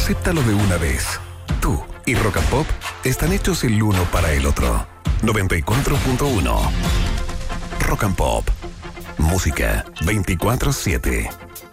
acéptalo de una vez. Tú y Rock and Pop están hechos el uno para el otro. 94.1 Rock and Pop. Música 24/7.